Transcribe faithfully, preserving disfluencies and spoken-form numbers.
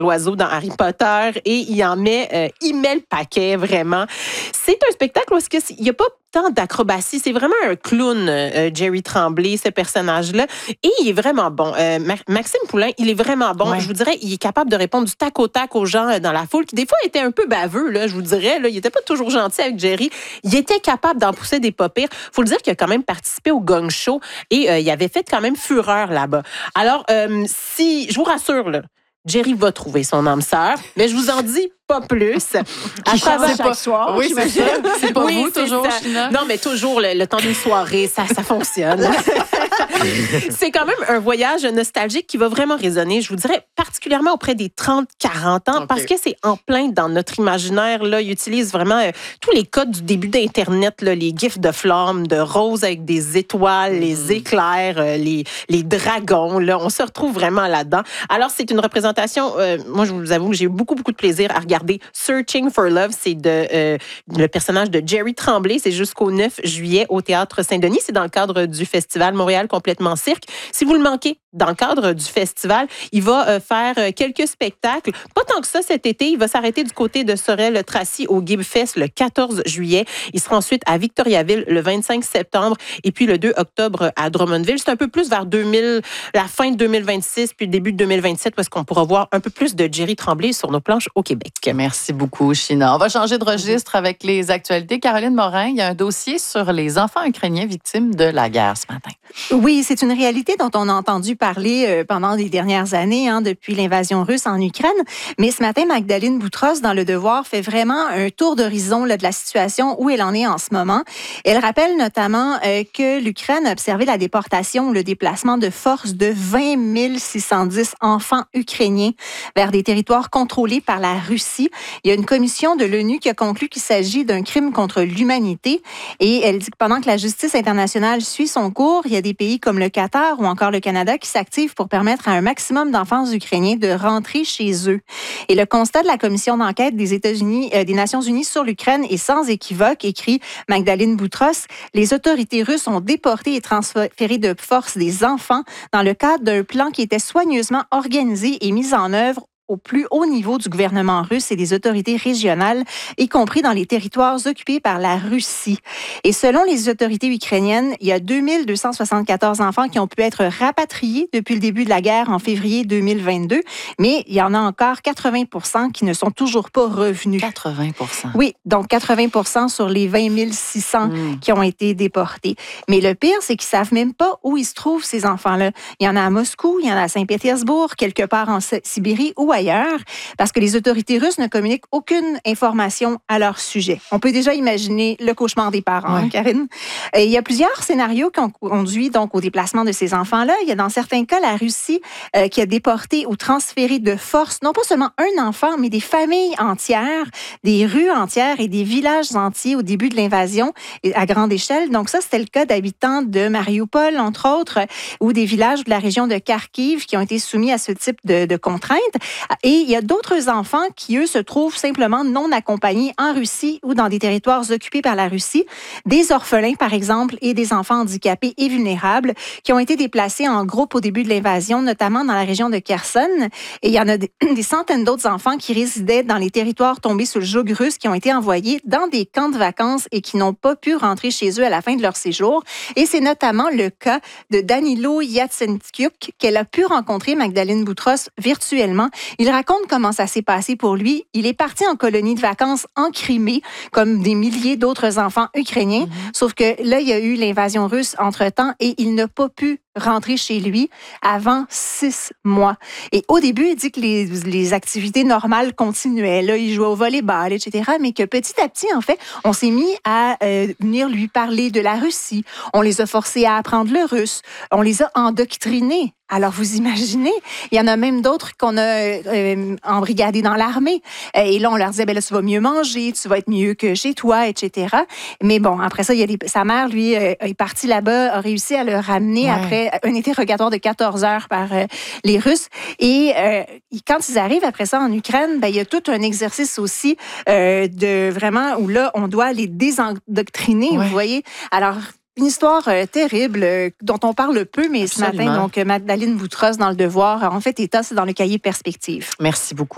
l'oiseau dans Harry Potter et il en met, euh, il met le paquet, vraiment. C'est un spectacle où il n'y a pas tant d'acrobatie. C'est vraiment un clown, euh, Jerry Tremblay, ce personnage-là. Et il est vraiment bon. Euh, Maxime Poulain, il est vraiment bon. Ouais. Je vous dirais, il est capable de répondre du tac au tac aux gens dans la foule, qui des fois étaient un peu baveux, là, je vous dirais. Là, il n'était pas toujours gentil avec Jerry. Il était capable d'en pousser des pas pires. Il faut le dire qu'il a quand même participé au Gong Show et euh, il avait fait quand même fureur là-bas. Alors, euh, si, je vous rassure, là, Jerry va trouver son âme sœur, mais je vous en dis pas plus. À travers chaque pas, soir, oui, c'est ça. C'est pas oui, vous, toujours, China? Non, mais toujours, le, le temps d'une soirée, ça, ça fonctionne. C'est quand même un voyage nostalgique qui va vraiment résonner, je vous dirais, particulièrement auprès des trente quarante ans, okay. Parce que c'est en plein dans notre imaginaire. Là, il utilise vraiment euh, tous les codes du début d'Internet, là, les gifs de flammes, de roses avec des étoiles, mm. les éclairs, euh, les, les dragons. Là, on se retrouve vraiment là-dedans. Alors, c'est une représentation, euh, moi, je vous avoue que j'ai eu beaucoup, beaucoup de plaisir à regarder Searching for Love. C'est de, euh, le personnage de Jerry Tremblay. C'est jusqu'au neuf juillet au Théâtre Saint-Denis. C'est dans le cadre du festival Montréal Complètement Cirque. Si vous le manquez, dans le cadre du festival, il va euh, faire euh, quelques spectacles. Pas tant que ça cet été. Il va s'arrêter du côté de Sorel-Tracy au Gibfest le quatorze juillet. Il sera ensuite à Victoriaville le vingt-cinq septembre et puis le deux octobre à Drummondville. C'est un peu plus vers deux mille, la fin de deux mille vingt-six puis le début de deux mille vingt-sept parce qu'on pourra voir un peu plus de Jerry Tremblay sur nos planches au Québec. Merci beaucoup, China. On va changer de registre avec les actualités. Caroline Morin, il y a un dossier sur les enfants ukrainiens victimes de la guerre ce matin. Oui, c'est une réalité dont on a entendu parler pendant les dernières années, hein, depuis l'invasion russe en Ukraine. Mais ce matin, Magdalene Boutros, dans Le Devoir, fait vraiment un tour d'horizon là, de la situation où elle en est en ce moment. Elle rappelle notamment euh, que l'Ukraine a observé la déportation ou le déplacement de force de vingt mille six cent dix enfants ukrainiens vers des territoires contrôlés par la Russie. Il y a une commission de l'ONU qui a conclu qu'il s'agit d'un crime contre l'humanité. Et elle dit que pendant que la justice internationale suit son cours, il y a des pays comme le Qatar ou encore le Canada qui s'activent pour permettre à un maximum d'enfants ukrainiens de rentrer chez eux. Et le constat de la commission d'enquête des États-Unis, euh, des Nations unies sur l'Ukraine est sans équivoque, écrit Magdalene Boutros. Les autorités russes ont déporté et transféré de force des enfants dans le cadre d'un plan qui était soigneusement organisé et mis en œuvre au plus haut niveau du gouvernement russe et des autorités régionales, y compris dans les territoires occupés par la Russie. Et selon les autorités ukrainiennes, il y a deux mille deux cent soixante-quatorze enfants qui ont pu être rapatriés depuis le début de la guerre en février deux mille vingt-deux, mais il y en a encore quatre-vingts pour cent qui ne sont toujours pas revenus. quatre-vingts pour cent Oui, donc quatre-vingts pour cent sur les vingt mille six cents mmh. qui ont été déportés. Mais le pire, c'est qu'ils ne savent même pas où ils se trouvent, ces enfants-là. Il y en a à Moscou, il y en a à Saint-Pétersbourg, quelque part en Sibérie ou ailleurs, parce que les autorités russes ne communiquent aucune information à leur sujet. On peut déjà imaginer le cauchemar des parents, ouais. hein, Karine. Et il y a plusieurs scénarios qui ont conduit donc au déplacement de ces enfants-là. Il y a dans certains cas la Russie euh, qui a déporté ou transféré de force, non pas seulement un enfant, mais des familles entières, des rues entières et des villages entiers au début de l'invasion à grande échelle. Donc ça, c'était le cas d'habitants de Mariupol, entre autres, ou des villages de la région de Kharkiv qui ont été soumis à ce type de, de contraintes. Et il y a d'autres enfants qui, eux, se trouvent simplement non accompagnés en Russie ou dans des territoires occupés par la Russie. Des orphelins, par exemple, et des enfants handicapés et vulnérables qui ont été déplacés en groupe au début de l'invasion, notamment dans la région de Kherson. Et il y en a des, des centaines d'autres enfants qui résidaient dans les territoires tombés sous le joug russe qui ont été envoyés dans des camps de vacances et qui n'ont pas pu rentrer chez eux à la fin de leur séjour. Et c'est notamment le cas de Danilo Yatsentyuk qu'elle a pu rencontrer, Magdalene Boutros, virtuellement. Il raconte comment ça s'est passé pour lui. Il est parti en colonie de vacances en Crimée, comme des milliers d'autres enfants ukrainiens. Mm-hmm. Sauf que là, il y a eu l'invasion russe entre-temps et il n'a pas pu rentrer chez lui avant six mois. Et au début, il dit que les, les activités normales continuaient. Là, il jouait au volleyball, et cetera. Mais que petit à petit, en fait, on s'est mis à euh, venir lui parler de la Russie. On les a forcés à apprendre le russe. On les a endoctrinés. Alors, vous imaginez, il y en a même d'autres qu'on a euh, embrigadés dans l'armée. Et là, on leur disait, ben là, tu vas mieux manger, tu vas être mieux que chez toi, et cetera. Mais bon, après ça, il y a les, sa mère, lui, euh, est partie là-bas, a réussi à le ramener ouais. après un interrogatoire de quatorze heures par euh, les Russes. Et euh, quand ils arrivent après ça en Ukraine, ben, il y a tout un exercice aussi euh, de vraiment où là, on doit les désendoctriner, ouais. vous voyez. Alors, une histoire euh, terrible euh, dont on parle peu, mais Absolument. Ce matin, donc Magdalene Boutros dans Le Devoir, en fait, état, c'est dans le cahier Perspective. Merci beaucoup.